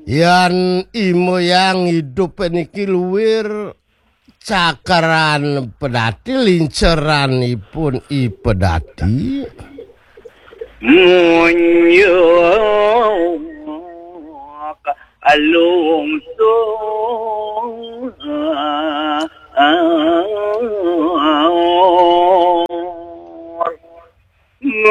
Yan imo yang hidup niki luwir cakaran pedati linceranipun ipedati munyo alung so